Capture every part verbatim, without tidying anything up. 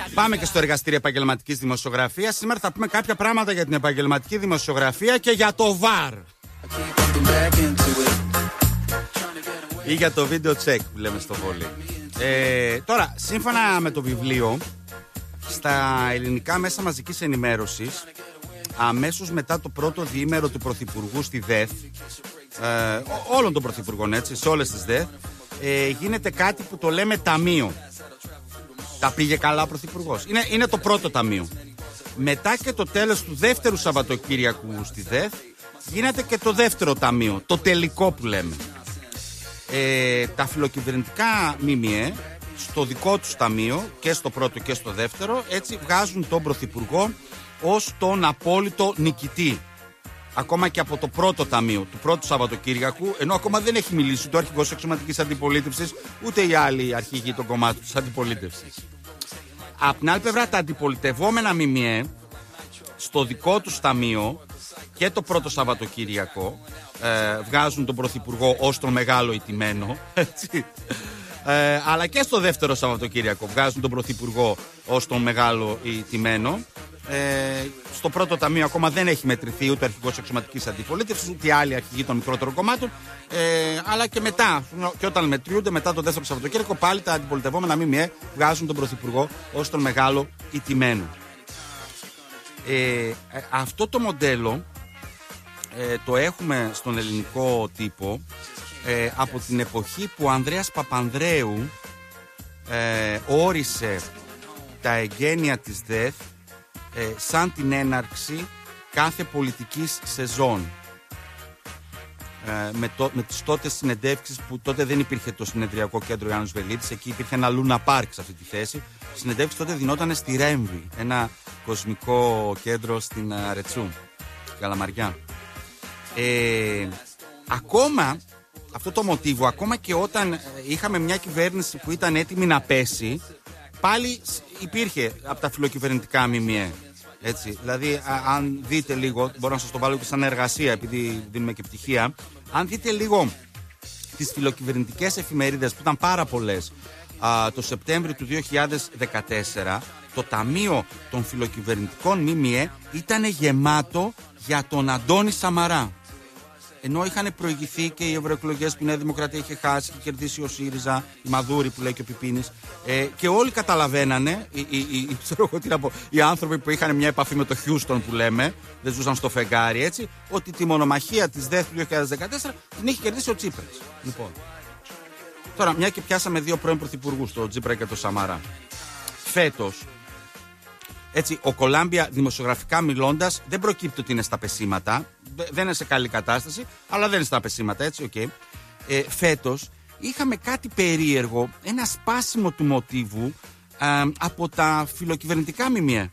Πάμε και στο εργαστήριο επαγγελματικής δημοσιογραφίας. Σήμερα θα πούμε κάποια πράγματα για την επαγγελματική δημοσιογραφία και για το βαρ. Ή για το βίντεο check που λέμε στο βόλι. Ε, τώρα, σύμφωνα με το βιβλίο, στα ελληνικά μέσα μαζικής ενημέρωσης, αμέσως μετά το πρώτο διήμερο του Πρωθυπουργού στη ΔΕΘ, ε, όλων των Πρωθυπουργών, έτσι, σε όλες τις ΔΕΘ, ε, γίνεται κάτι που το λέμε ταμείο. Τα πήγε καλά ο Πρωθυπουργός. Είναι, είναι το πρώτο ταμείο. Μετά και το τέλος του δεύτερου Σαββατοκύριακου στη ΔΕΘ, γίνεται και το δεύτερο ταμείο, το τελικό που λέμε. Ε, τα φιλοκυβερνητικά ΜΜΕ στο δικό τους ταμείο, και στο πρώτο και στο δεύτερο, έτσι βγάζουν τον Πρωθυπουργό ως τον απόλυτο νικητή. Ακόμα και από το πρώτο ταμείο του πρώτου Σαββατοκύριακου, ενώ ακόμα δεν έχει μιλήσει ούτε ο αρχηγός εξωματικής αντιπολίτευσης, ούτε οι άλλοι αρχηγοί των κομμάτων της αντιπολίτευσης. Απ' την άλλη πλευρά, τα αντιπολιτευόμενα ΜΜΕ στο δικό τους ταμείο και το πρώτο Σαββατοκύριακο ε, βγάζουν τον Πρωθυπουργό ως τον μεγάλο ηττημένο, έτσι. Ε, αλλά και στο δεύτερο Σαββατοκύριακο βγάζουν τον Πρωθυπουργό ως τον μεγάλο ηττημένο. Ε, στο πρώτο ταμείο ακόμα δεν έχει μετρηθεί ούτε ο αρχηγός εξωματικής αντιπολίτευσης ούτε οι άλλοι αρχηγοί των μικρότερων κομμάτων. Ε, αλλά και μετά, και όταν μετριούνται μετά το δεύτερο Σαββατοκύριακο, πάλι τα αντιπολιτευόμενα ΜΜΕ βγάζουν τον Πρωθυπουργό ως τον μεγάλο ηττημένο. Ε, αυτό το μοντέλο ε, το έχουμε στον ελληνικό τύπο ε, από την εποχή που ο Ανδρέας Παπανδρέου ε, όρισε τα εγγένεια της ΔΕΘ ε, σαν την έναρξη κάθε πολιτικής σεζόν. Ε, με, το, με τις τότε συνεντεύξεις που τότε δεν υπήρχε το συνεδριακό κέντρο Ιάννης Βελίτης, εκεί υπήρχε ένα Λούνα Πάρκ σε αυτή τη θέση. Οι συνεντεύξεις τότε δινόταν στη Ρέμβη, ένα κοσμικό κέντρο στην Αρετσού, στην Καλαμαριά. Ε, ακόμα αυτό το μοτίβο, ακόμα και όταν είχαμε μια κυβέρνηση που ήταν έτοιμη να πέσει, πάλι υπήρχε από τα φιλοκυβερνητικά ΜΜΕ. Έτσι, δηλαδή, α, αν δείτε λίγο, μπορώ να σας το βάλω και σαν εργασία, επειδή δίνουμε και πτυχία. Αν δείτε λίγο τις φιλοκυβερνητικές εφημερίδες, που ήταν πάρα πολλές, α, το Σεπτέμβριο του δύο χιλιάδες δεκατέσσερα, το Ταμείο των Φιλοκυβερνητικών ΜΜΕ ήταν γεμάτο για τον Αντώνη Σαμαρά. Ενώ είχαν προηγηθεί και οι ευρωεκλογές που η Νέα Δημοκρατία είχε χάσει και κερδίσει ο ΣΥΡΙΖΑ, η Μαδούρη που λέει και ο Πιπίνης, ε, και όλοι καταλαβαίνανε, οι, οι, οι, ξέρω εγώ τι να πω, οι άνθρωποι που είχαν μια επαφή με το Χιούστον που λέμε, δεν ζούσαν στο φεγγάρι, έτσι, ότι τη μονομαχία της ΔΕΘ του δύο χιλιάδες δεκατέσσερα την είχε κερδίσει ο Τσίπρας. Λοιπόν, τώρα μια και πιάσαμε δύο πρώην πρωθυπουργούς, τον Τσίπρα και τον Σαμαρά. Φέτος, έτσι, ο Κολάμπια δημοσιογραφικά μιλώντας δεν προκύπτει ότι είναι στα πεσήματα, δεν είναι σε καλή κατάσταση, αλλά δεν είναι στα πεσήματα, έτσι, οκ. Okay. Ε, φέτος είχαμε κάτι περίεργο, ένα σπάσιμο του μοτίβου ε, από τα φιλοκυβερνητικά ΜΜΕ.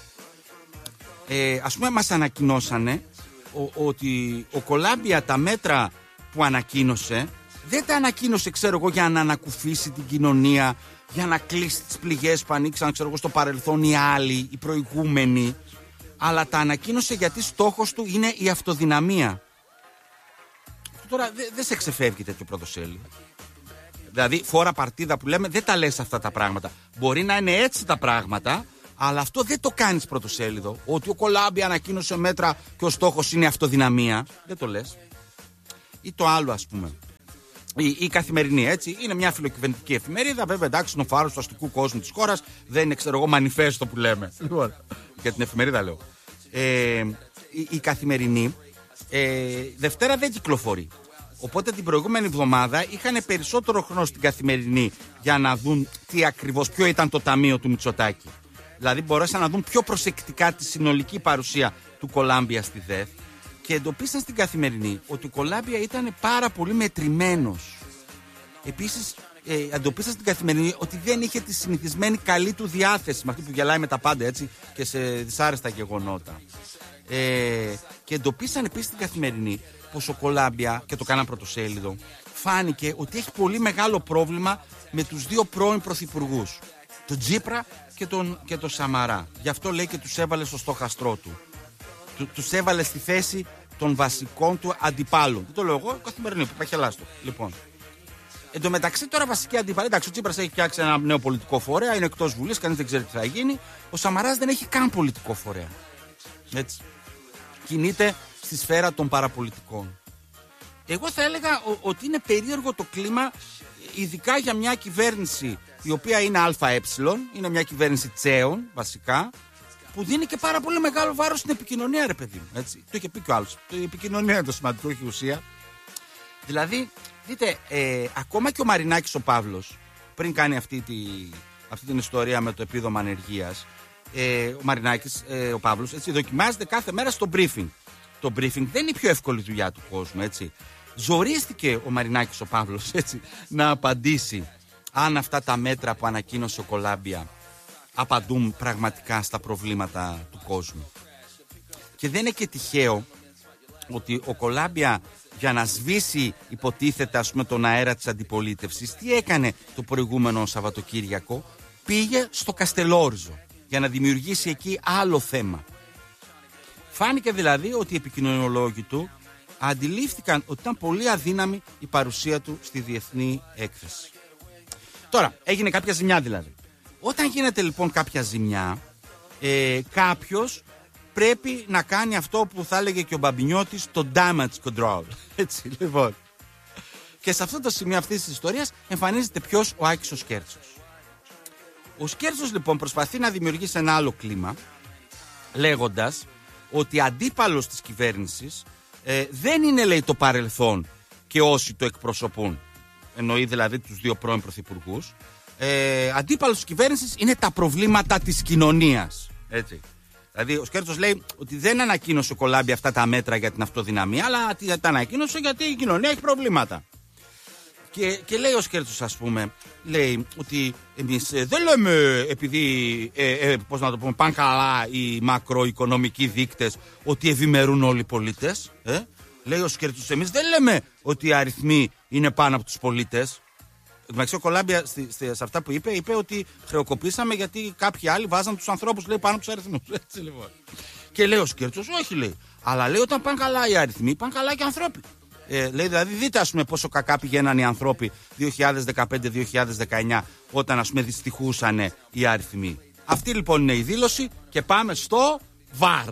Ε, ας πούμε, μας ανακοινώσανε ο, ότι ο Κολάμπια τα μέτρα που ανακοίνωσε δεν τα ανακοίνωσε, ξέρω εγώ, για να ανακουφίσει την κοινωνία, για να κλείσει τις πληγές που ανοίξαν, ξέρω εγώ, στο παρελθόν οι άλλοι, οι προηγούμενοι, αλλά τα ανακοίνωσε γιατί στόχος του είναι η αυτοδυναμία. Τώρα δεν δε σε ξεφεύγει τέτοιο πρωτοσέλιδο. Δηλαδή, φόρα παρτίδα που λέμε, δεν τα λες αυτά τα πράγματα. Μπορεί να είναι έτσι τα πράγματα, αλλά αυτό δεν το κάνεις πρωτοσέλιδο. Ότι ο Κολάμπια ανακοίνωσε μέτρα και ο στόχος είναι η αυτοδυναμία. Δεν το λες. Ή το άλλο, ας πούμε. Η, η Καθημερινή, έτσι, είναι μια φιλοκυβερνητική εφημερίδα. Βέβαια, εντάξει, είναι ο φάρος του αστικού κόσμου της χώρας. Δεν είναι, ξέρω εγώ, μανιφέστο που λέμε. Λοιπόν, για την εφημερίδα λέω. Ε, η, η Καθημερινή ε, Δευτέρα δεν κυκλοφορεί. Οπότε την προηγούμενη εβδομάδα είχαν περισσότερο χρόνο στην Καθημερινή για να δουν τι ακριβώς, ποιο ήταν το ταμείο του Μητσοτάκη. Δηλαδή, μπορέσαν να δουν πιο προσεκτικά τη συνολική παρουσία του Κολάμπια στη ΔΕΘ. Και εντοπίσαν στην Καθημερινή ότι ο Κολάμπια ήταν πάρα πολύ μετρημένος. Επίσης, ε, εντοπίσαν στην Καθημερινή ότι δεν είχε τη συνηθισμένη καλή του διάθεση, με αυτή που γελάει με τα πάντα, έτσι, και σε δυσάρεστα γεγονότα. Ε, και εντοπίσαν επίσης στην Καθημερινή πως ο Κολάμπια, και το κάναν πρωτοσέλιδο, φάνηκε ότι έχει πολύ μεγάλο πρόβλημα με τους δύο πρώην πρωθυπουργούς, τον Τσίπρα και τον, και τον Σαμαρά. Γι' αυτό λέει και τους έβαλε στο στόχαστρό του. Του, τους έβαλε στη θέση των βασικών του αντιπάλων. Δεν το λέω εγώ, Καθημερινή, που πάει χελάστο. Λοιπόν, Εν τω μεταξύ, τώρα βασική αντίπαλη. Εντάξει, ο Τσίπρας έχει φτιάξει ένα νέο πολιτικό φορέα, είναι εκτός Βουλής, κανείς δεν ξέρει τι θα γίνει. Ο Σαμαράς δεν έχει καν πολιτικό φορέα. Έτσι. Κινείται στη σφαίρα των παραπολιτικών. Εγώ θα έλεγα ο, ότι είναι περίεργο το κλίμα, ειδικά για μια κυβέρνηση η οποία είναι ΑΕ, είναι μια κυβέρνηση τσέων βασικά, που δίνει και πάρα πολύ μεγάλο βάρος στην επικοινωνία, ρε παιδί μου. Έτσι. Το είχε πει και ο άλλος. Η επικοινωνία είναι το σημαντικό, όχι η ουσία. Δηλαδή, δείτε, ε, ακόμα και ο Μαρινάκης ο Παύλος, πριν κάνει αυτή, τη, αυτή την ιστορία με το επίδομα ανεργίας, ε, ο Μαρινάκης, ε, ο Παύλος, έτσι, δοκιμάζεται κάθε μέρα στο briefing. Το briefing δεν είναι η πιο εύκολη δουλειά του κόσμου, έτσι. Ζορίστηκε ο Μαρινάκης ο Παύλος, έτσι, να απαντήσει αν αυτά τα μέτρα που ανακοίνωσε ο Κολάμπια απαντούν πραγματικά στα προβλήματα του κόσμου. Και δεν είναι και τυχαίο ότι ο Κολάμπια, για να σβήσει υποτίθεται ας πούμε τον αέρα της αντιπολίτευσης, τι έκανε το προηγούμενο Σαββατοκύριακο? Πήγε στο Καστελόριζο για να δημιουργήσει εκεί άλλο θέμα. Φάνηκε δηλαδή ότι οι επικοινωνιολόγοι του αντιλήφθηκαν ότι ήταν πολύ αδύναμη η παρουσία του στη διεθνή έκθεση. Τώρα, έγινε κάποια ζημιά δηλαδή. Όταν γίνεται λοιπόν κάποια ζημιά, ε, κάποιος πρέπει να κάνει αυτό που θα έλεγε και ο Μπαμπινιώτης, το damage control. Έτσι λοιπόν. Και σε αυτό το σημείο αυτής της ιστορίας εμφανίζεται ποιος? Ο Άκης ο Σκέρτσος. Ο Σκέρτσος λοιπόν προσπαθεί να δημιουργήσει ένα άλλο κλίμα, λέγοντας ότι αντίπαλος της κυβέρνησης ε, δεν είναι, λέει, το παρελθόν και όσοι το εκπροσωπούν. Εννοεί δηλαδή τους δύο πρώην πρωθυπουργούς. Ε, αντίπαλος της κυβέρνησης είναι τα προβλήματα της κοινωνίας. Έτσι. Δηλαδή ο Σκέρτσος λέει ότι δεν ανακοίνωσε ο Κολάμπια αυτά τα μέτρα για την αυτοδυναμία, αλλά τα ανακοίνωσε γιατί η κοινωνία έχει προβλήματα. Και, και λέει ο Σκέρτσος, ας πούμε, λέει ότι εμείς ε, δεν λέμε επειδή, ε, ε, πώς να το πούμε, πάνε καλά οι μακροοικονομικοί δείκτες ότι ευημερούν όλοι οι πολίτες. Ε? Λέει ο Σκέρτσος, εμείς δεν λέμε ότι οι αριθμοί είναι πάνω από τους πολίτες. Ο Κολάμπια σε αυτά που είπε, είπε ότι χρεοκοπήσαμε γιατί κάποιοι άλλοι βάζαν τους ανθρώπους, λέει, πάνω από τους αριθμούς. Έτσι λοιπόν. Και λέει ο Σκέρτσος, όχι, λέει, αλλά λέει όταν πάνε καλά οι αριθμοί, πάνε καλά και οι ανθρώποι. Ε, λέει δηλαδή, δείτε ας πούμε πόσο κακά πηγαίναν οι ανθρώποι δύο χιλιάδες δεκαπέντε δύο χιλιάδες δεκαεννιά όταν ας πούμε δυστυχούσαν οι αριθμοί. Αυτή λοιπόν είναι η δήλωση και πάμε στο βαρ.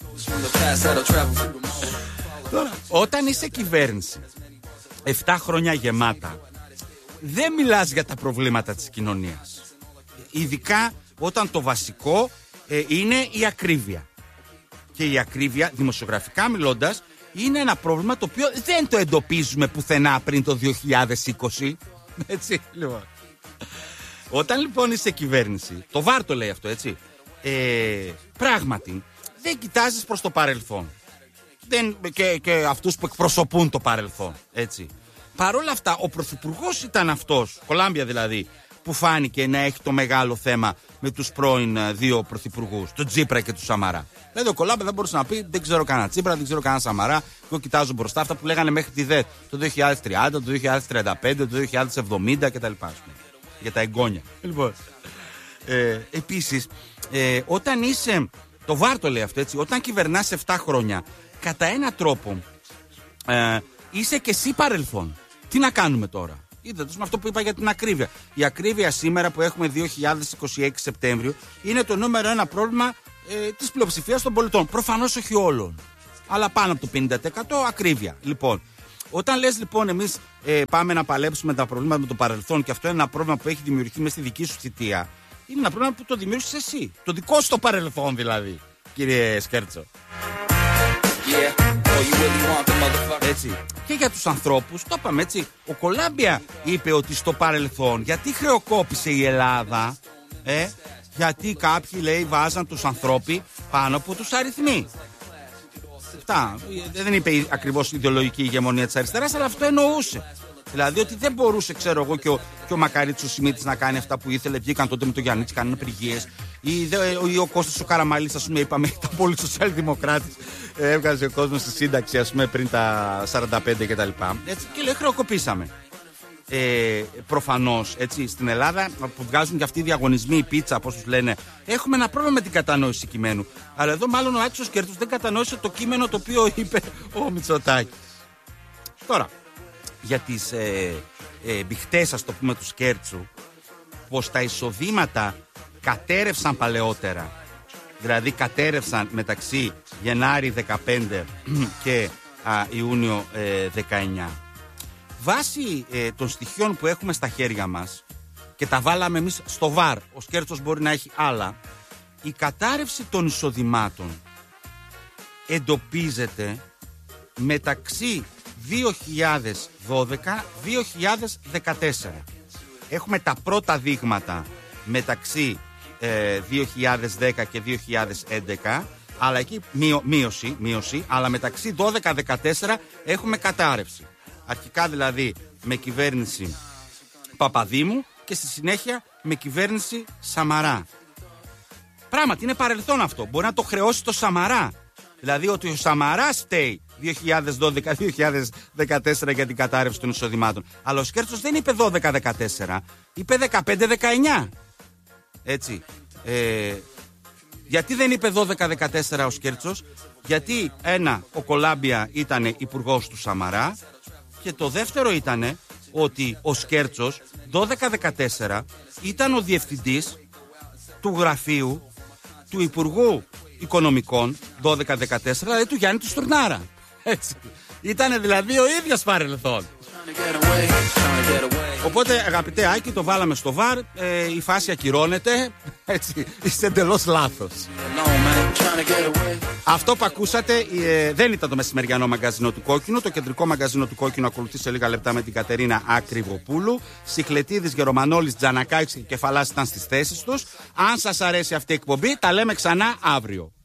Τώρα, όταν είσαι κυβέρνηση επτά χρόνια γεμάτα, δεν μιλάς για τα προβλήματα της κοινωνίας. Ειδικά όταν το βασικό ε, είναι η ακρίβεια. Και η ακρίβεια, δημοσιογραφικά μιλώντας, είναι ένα πρόβλημα το οποίο δεν το εντοπίζουμε πουθενά πριν το δύο χιλιάδες είκοσι. Έτσι, λοιπόν. Όταν λοιπόν είσαι κυβέρνηση, το βάρ το λέει αυτό, έτσι. Ε, πράγματι, δεν κοιτάζεις προς το παρελθόν. Δεν, και, και αυτούς που εκπροσωπούν το παρελθόν, έτσι. Παρ' όλα αυτά, ο πρωθυπουργός ήταν αυτός, Κολάμπια δηλαδή, που φάνηκε να έχει το μεγάλο θέμα με τους πρώην δύο πρωθυπουργούς, τον Τσίπρα και τον Σαμαρά. Δηλαδή, ο Κολάμπια δεν μπορούσε να πει: δεν ξέρω κανένα Τσίπρα, δεν ξέρω κανένα Σαμαρά. Εγώ κοιτάζω μπροστά αυτά που λέγανε μέχρι τη ΔΕ το δύο χιλιάδες τριάντα, το δύο χιλιάδες τριάντα πέντε, το δύο χιλιάδες εβδομήντα κτλ. Για τα εγγόνια. Λοιπόν, ε, επίσης, ε, όταν είσαι. Το βάρ το λέει αυτό, έτσι. Όταν κυβερνάς επτά χρόνια, κατά έναν τρόπο ε, είσαι και εσύ παρελθόν. Τι να κάνουμε τώρα? Είδατε με αυτό που είπα για την ακρίβεια. Η ακρίβεια σήμερα που έχουμε δύο χιλιάδες είκοσι έξι Σεπτέμβριο είναι το νούμερο ένα πρόβλημα ε, της πλειοψηφίας των πολιτών. Προφανώς όχι όλων. Αλλά πάνω από το πενήντα τοις εκατό ακρίβεια. Λοιπόν, όταν λες λοιπόν εμείς ε, πάμε να παλέψουμε τα προβλήματα με το παρελθόν και αυτό είναι ένα πρόβλημα που έχει δημιουργηθεί μέσα στη δική σου θητεία, είναι ένα πρόβλημα που το δημιούργησες εσύ. Το δικό σου το παρελθόν δηλαδή, κύριε Σκέρτσο. Yeah. Έτσι. Και για τους ανθρώπους, το είπαμε έτσι. Ο Κολάμπια είπε ότι στο παρελθόν, γιατί χρεοκόπησε η Ελλάδα, ε, γιατί κάποιοι λέει βάζαν τους ανθρώπους πάνω από τους αριθμοί. Αυτά. Δεν είπε ακριβώς ιδεολογική ηγεμονία της αριστεράς, αλλά αυτό εννοούσε. Δηλαδή ότι δεν μπορούσε, ξέρω εγώ, και ο, και ο Μακαρίτσος ο Σιμίτης να κάνει αυτά που ήθελε. Βγήκαν τότε με τον Γιαννίτση, κάνανε απεργίες. Ή, ή ο Κώστας ο Καραμαλής, ας πούμε, είπαμε, ήταν πολύ σοσιαλδημοκράτης. Έβγαζε ο κόσμος στη σύνταξη, ας πούμε, πριν τα σαράντα πέντε κτλ. Έτσι, και λέει, χρεοκοπήσαμε. Ε, προφανώς, έτσι, στην Ελλάδα που βγάζουν και αυτοί οι διαγωνισμοί, η πίτσα, πώς τους λένε, έχουμε ένα πρόβλημα με την κατανόηση κειμένου. Αλλά εδώ, μάλλον, ο Άκης ο Σκέρτσος δεν κατανόησε το κείμενο το οποίο είπε ο Μητσοτάκης. Τώρα. για τις ε, ε, μπιχτές, ας το πούμε, του Σκέρτσου, πως τα εισοδήματα κατέρευσαν παλαιότερα. Δηλαδή κατέρευσαν μεταξύ Γενάρη δεκαπέντε και α, Ιούνιο ε, δεκαεννιά. Βάσει ε, των στοιχείων που έχουμε στα χέρια μας και τα βάλαμε εμείς στο βαρ, ο Σκέρτσος μπορεί να έχει άλλα, η κατάρρευση των εισοδημάτων εντοπίζεται μεταξύ δύο χιλιάδες δώδεκα με δύο χιλιάδες δεκατέσσερα. Έχουμε τα πρώτα δείγματα μεταξύ ε, δύο χιλιάδες δέκα και δύο χιλιάδες έντεκα, αλλά εκεί μείω, μείωση, μείωση, αλλά μεταξύ δώδεκα δεκατέσσερα έχουμε κατάρρευση. Αρχικά δηλαδή με κυβέρνηση Παπαδήμου και στη συνέχεια με κυβέρνηση Σαμαρά. Πράγματι είναι παρελθόν αυτό. Μπορεί να το χρεώσει το Σαμαρά. Δηλαδή ότι ο Σαμαράς φταίει δύο χιλιάδες δώδεκα με δύο χιλιάδες δεκατέσσερα για την κατάρρευση των εισοδημάτων. Αλλά ο Σκέρτσος δεν είπε δώδεκα δεκατέσσερα, είπε δεκαπέντε δεκαεννιά. Έτσι. Ε, γιατί δεν είπε δώδεκα δεκατέσσερα ο Σκέρτσος? Γιατί ένα, ο Κολάμπια ήταν υπουργός του Σαμαρά, και το δεύτερο ήταν ότι ο Σκέρτσος δώδεκα δεκατέσσερα ήταν ο διευθυντής του γραφείου του Υπουργού Οικονομικών δώδεκα δεκατέσσερα, δηλαδή του Γιάννη του Στουρνάρα. Έτσι. Ήτανε δηλαδή ο ίδιος παρελθόν. Οπότε αγαπητέ Άκη, το βάλαμε στο βαρ, ε, η φάση ακυρώνεται. Έτσι, είστε εντελώς λάθος. Αυτό που ακούσατε ε, δεν ήταν το μεσημεριανό μαγκαζίνο του Κόκκινου. Το κεντρικό μαγκαζίνο του Κόκκινου ακολουθεί σε λίγα λεπτά με την Κατερίνα Ακριβοπούλου. Σιχλετίδης, Γερομανόλης, Τζανακάκης και Κεφαλάς ήταν στις θέσεις τους. Αν σας αρέσει αυτή η εκπομπή, τα λέμε ξανά αύριο.